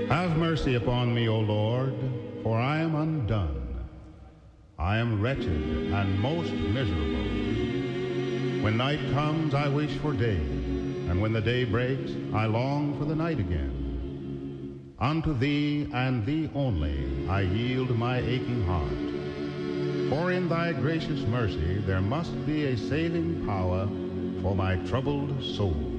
Have mercy upon me, O Lord, for I am undone. I am wretched and most miserable. When night comes, I wish for day, and when the day breaks, I long for the night again. Unto thee and thee only I yield my aching heart. For in thy gracious mercy there must be a saving power for my troubled soul.